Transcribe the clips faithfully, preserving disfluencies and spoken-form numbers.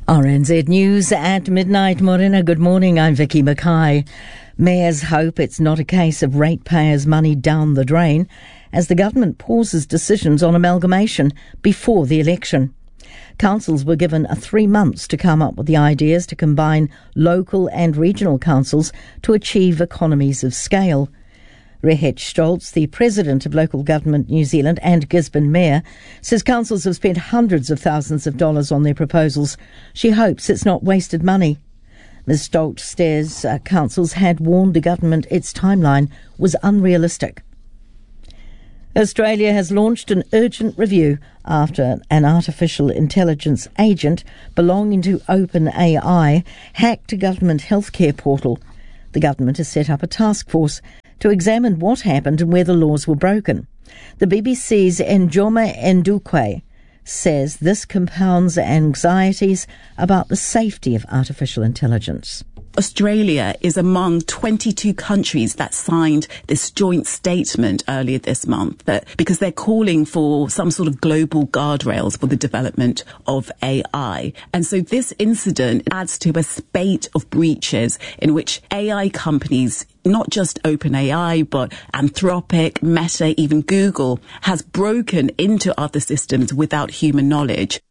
R N Z News at midnight. Morena, good morning. I'm Vicky Mackay. Mayors hope it's not a case of ratepayers' money down the drain as the government pauses decisions on amalgamation before the election. Councils were given a three months to come up with the ideas to combine local and regional councils to achieve economies of scale. Rehet Stoltz, the president of Local Government New Zealand and Gisborne Mayor, says councils have spent hundreds of thousands of dollars on their proposals. She hopes it's not wasted money. Miz Stoltz says uh, councils had warned the government its timeline was unrealistic. Australia has launched an urgent review after an artificial intelligence agent belonging to OpenAI hacked a government healthcare portal. The government has set up a task force to examine what happened and where the laws were broken. The B B C's Njoma Ndukwe says this compounds anxieties about the safety of artificial intelligence. Australia is among twenty-two countries that signed this joint statement earlier this month that because they're calling for some sort of global guardrails for the development of A I. And so this incident adds to a spate of breaches in which A I companies, not just OpenAI, but Anthropic, Meta, even Google, has broken into other systems without human knowledge.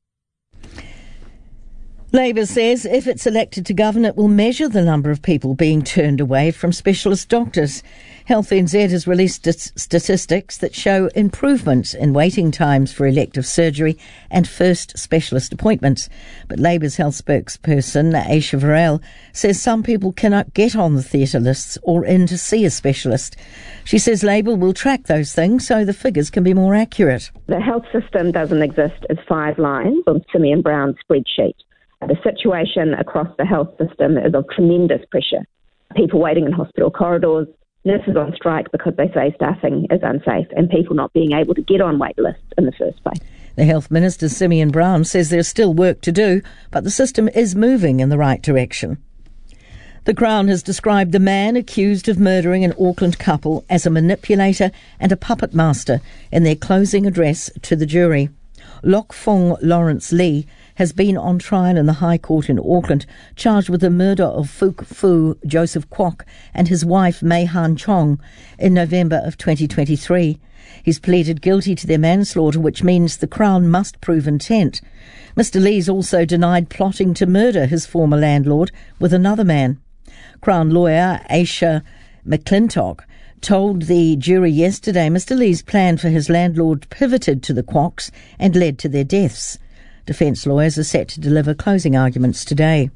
Labour says if it's elected to govern, it will measure the number of people being turned away from specialist doctors. Health N Z has released st- statistics that show improvements in waiting times for elective surgery and first specialist appointments. But Labour's health spokesperson, Aisha Varel, says some people cannot get on the theatre lists or in to see a specialist. She says Labour will track those things so the figures can be more accurate. The health system doesn't exist as five lines on Simeon Brown's spreadsheet. The situation across the health system is of tremendous pressure. People waiting in hospital corridors, nurses on strike because they say staffing is unsafe, and people not being able to get on wait lists in the first place. The Health Minister, Simeon Brown, says there's still work to do, but the system is moving in the right direction. The Crown has described the man accused of murdering an Auckland couple as a manipulator and a puppet master in their closing address to the jury. Lok Fong Lawrence Lee has been on trial in the High Court in Auckland, charged with the murder of Fook Fu Joseph Kwok and his wife Mei Han Chong in November of twenty twenty-three. He's pleaded guilty to their manslaughter, which means the Crown must prove intent. Mister Lee's also denied plotting to murder his former landlord with another man. Crown lawyer Aisha McClintock told the jury yesterday Mister Lee's plan for his landlord pivoted to the Kwoks and led to their deaths. Defence lawyers are set to deliver closing arguments today.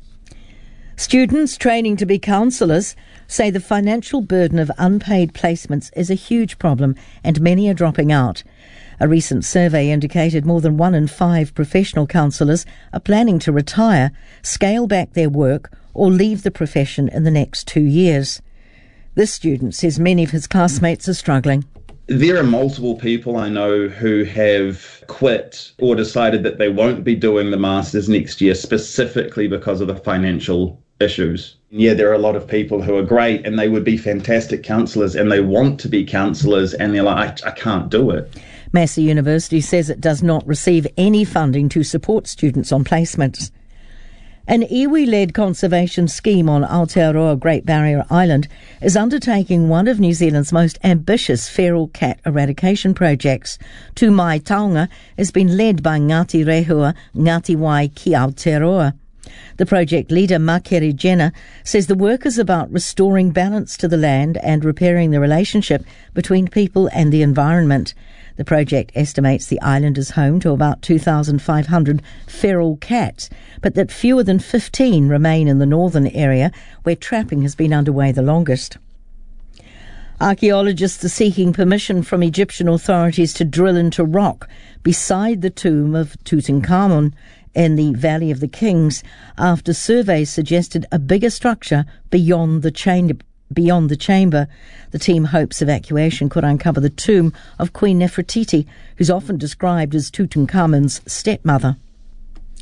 Students training to be counsellors say the financial burden of unpaid placements is a huge problem and many are dropping out. A recent survey indicated more than one in five professional counsellors are planning to retire, scale back their work or leave the profession in the next two years. This student says many of his classmates are struggling. There are multiple people I know who have quit or decided that they won't be doing the Masters next year specifically because of the financial issues. Yeah, there are a lot of people who are great and they would be fantastic counsellors and they want to be counsellors and they're like, I, I can't do it. Massey University says it does not receive any funding to support students on placements. An iwi-led conservation scheme on Aotearoa Great Barrier Island is undertaking one of New Zealand's most ambitious feral cat eradication projects. Tu Mai Taonga has been led by Ngāti Rehua Ngāti Wai ki Aotearoa. The project leader, Makere Jenna, says the work is about restoring balance to the land and repairing the relationship between people and the environment. The project estimates the island is home to about two thousand five hundred feral cats, but that fewer than fifteen remain in the northern area where trapping has been underway the longest. Archaeologists are seeking permission from Egyptian authorities to drill into rock beside the tomb of Tutankhamun in the Valley of the Kings after surveys suggested a bigger structure beyond the chamber. Beyond the chamber, the team hopes evacuation could uncover the tomb of Queen Nefertiti, who's often described as Tutankhamun's stepmother.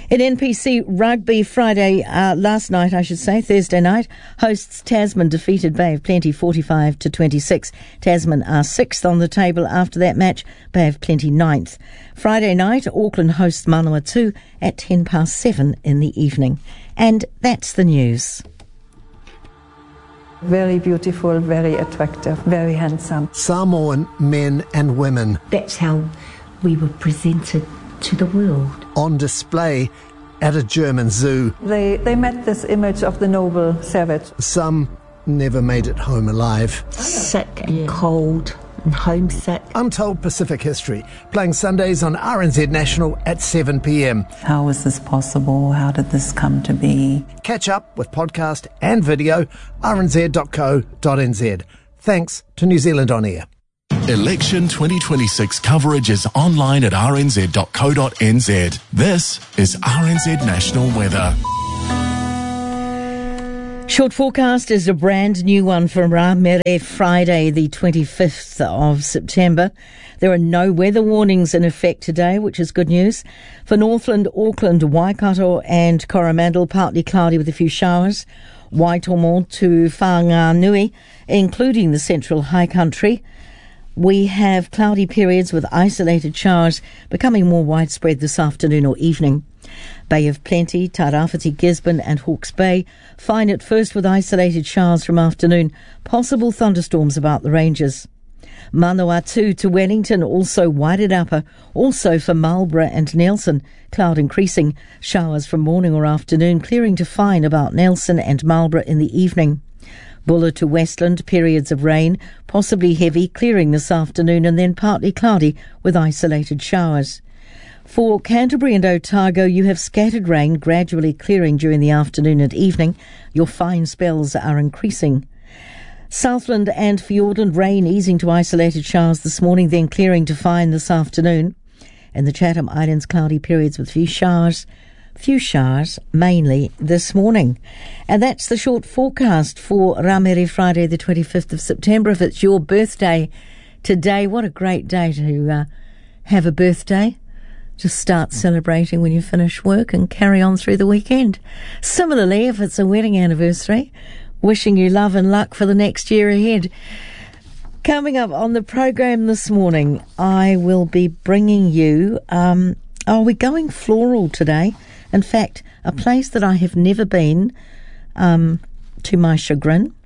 In N P C Rugby, Friday, uh, last night, I should say, Thursday night, hosts Tasman defeated Bay of Plenty forty-five to twenty-six. Tasman are sixth on the table after that match, Bay of Plenty ninth. Friday night, Auckland hosts Manawatu at ten past seven in the evening. And that's the news. Very beautiful, very attractive, very handsome. Samoan men and women. That's how we were presented to the world. On display at a German zoo. They, they met this image of the noble savage. Some never made it home alive. Sick and yeah. cold and homesick. Untold Pacific History, playing Sundays on R N Z National at seven p.m. How was this possible? How did this come to be? Catch up with podcast and video, r n z dot co dot n z. Thanks to New Zealand On Air. Election twenty twenty-six coverage is online at r n z dot co dot n z. This is R N Z National Weather. Short forecast is a brand new one for Rā Mere Friday, the twenty-fifth of September. There are no weather warnings in effect today, which is good news. For Northland, Auckland, Waikato and Coromandel, partly cloudy with a few showers. Waitomo to Whanganui, including the central high country. We have cloudy periods with isolated showers becoming more widespread this afternoon or evening. Bay of Plenty, Tairāwhiti, Gisborne and Hawke's Bay fine at first with isolated showers from afternoon. Possible thunderstorms about the ranges. Manawatu to Wellington, also Wairarapa, also for Marlborough and Nelson. Cloud increasing, showers from morning or afternoon, clearing to fine about Nelson and Marlborough in the evening. Buller to Westland, periods of rain, possibly heavy, clearing this afternoon and then partly cloudy with isolated showers. For Canterbury and Otago, you have scattered rain gradually clearing during the afternoon and evening. Your fine spells are increasing. Southland and Fiordland, rain easing to isolated showers this morning, then clearing to fine this afternoon. In the Chatham Islands, cloudy periods with few showers. Few showers, mainly this morning. And that's the short forecast for Rā Mere Friday, the twenty-fifth of September. If it's your birthday today, what a great day to uh, have a birthday. Just start celebrating when you finish work and carry on through the weekend. Similarly, if it's a wedding anniversary, wishing you love and luck for the next year ahead. Coming up on the program this morning, I will be bringing you, um, are we going floral today? In fact, a place that I have never been, um, to my chagrin,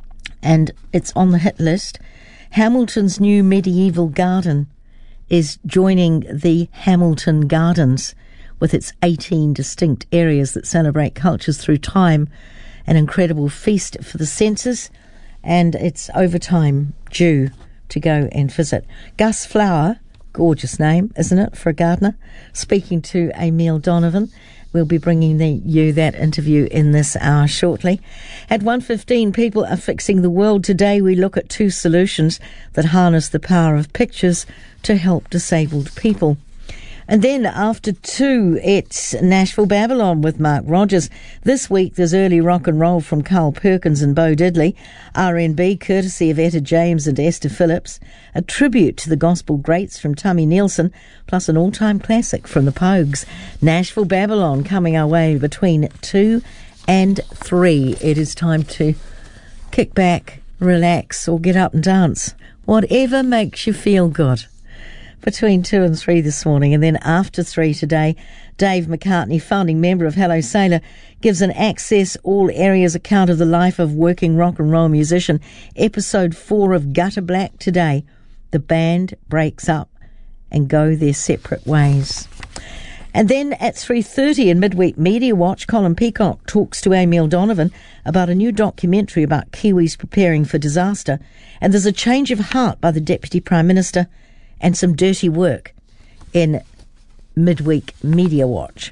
and it's on the hit list. Hamilton's new medieval garden is joining the Hamilton Gardens with its eighteen distinct areas that celebrate cultures through time. An incredible feast for the senses, and it's overtime due to go and visit. Gus Flower, gorgeous name, isn't it, for a gardener, speaking to Emil Donovan. We'll be bringing the, you that interview in this hour shortly. At one fifteen, People Are Fixing the World. Today we look at two solutions that harness the power of pictures to help disabled people. And then after two, it's Nashville Babylon with Mark Rogers. This week there's early rock and roll from Carl Perkins and Bo Diddley. R and B courtesy of Etta James and Esther Phillips. A tribute to the gospel greats from Tammy Nielsen, plus an all-time classic from the Pogues. Nashville Babylon coming our way between two and three. It is time to kick back, relax, or get up and dance. Whatever makes you feel good. Between two and three this morning, and then after three today, Dave McCartney, founding member of Hello Sailor, gives an Access All Areas account of the life of working rock and roll musician. Episode four of Gutter Black today. The band breaks up and go their separate ways. And then at three thirty in Midweek Media Watch, Colin Peacock talks to Emil Donovan about a new documentary about Kiwis preparing for disaster. And there's a change of heart by the Deputy Prime Minister and some dirty work in Midweek Media Watch.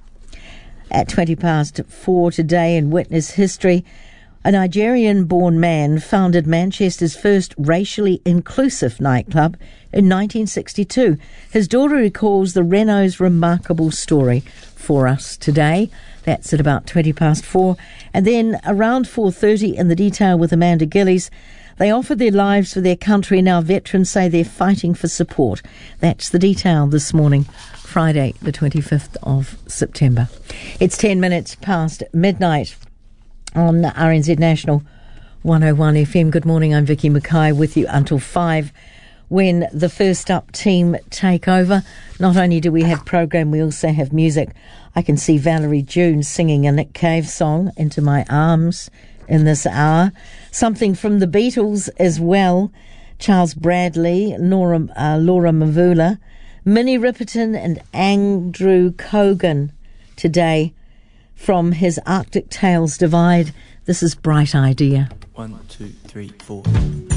At twenty past four today in Witness History, a Nigerian-born man founded Manchester's first racially inclusive nightclub in nineteen sixty-two. His daughter recalls the Renault's remarkable story for us today. That's at about twenty past four. And then around four thirty in the detail with Amanda Gillies, They offered their lives for their country. Now veterans say they're fighting for support. That's the detail this morning, Friday, the twenty-fifth of September. It's ten minutes past midnight on R N Z National one oh one F M. Good morning, I'm Vicky Mackay with you until five when the First Up team take over. Not only do we have program, we also have music. I can see Valerie June singing a Nick Cave song, Into My Arms, in this hour. Something from the Beatles as well. Charles Bradley, Laura, uh, Laura Mvula, Minnie Riperton and Andrew Cogan today from his Arctic Tales Divide. This is Bright Idea. One, two, three, four.